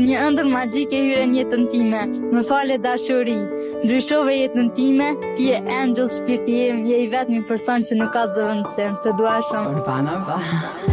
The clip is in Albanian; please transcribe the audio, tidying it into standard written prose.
një ëndër magjike hyre në jetën time. Më fale dashuri, ndryshove jetën time, ti je angel shpirti im, je i vetmi person që nuk ka zëvendësim. Të dua shumë. Urbana,